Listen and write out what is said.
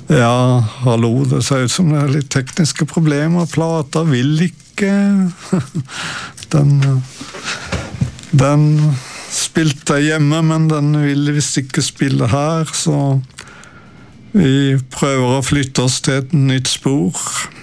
Ja, hallo, det ser ut som det er litt tekniske problemer. Plata vil ikke. Den spilte hjemme, men den vil visst ikke spille her, så vi prøver å flytte oss til et nytt spor.